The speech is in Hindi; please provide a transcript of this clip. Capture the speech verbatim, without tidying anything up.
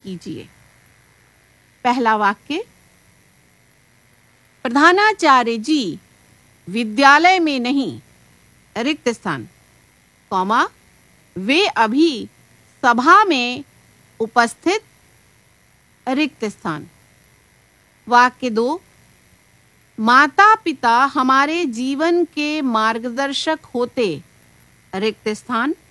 कीजिए। पहला वाक्य, प्रधानाचार्य जी विद्यालय में नहीं, रिक्त स्थान, कॉमा, वे अभी सभा में उपस्थित, रिक्त स्थान। वाक्य दो, माता पिता हमारे जीवन के मार्गदर्शक होते, रिक्त स्थान।